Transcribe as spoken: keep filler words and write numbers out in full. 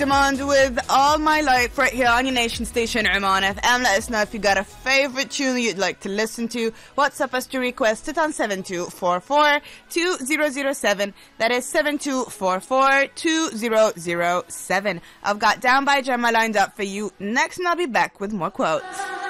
Demand with All My Life right here on your nation station, Oman F M. Let us know if you got a favorite tune you'd like to listen to. WhatsApp us to request it on seven two four four, two zero zero seven. That is seven two four four, two zero zero seven. I've got Down by Gemma lined up for you next, and I'll be back with more quotes.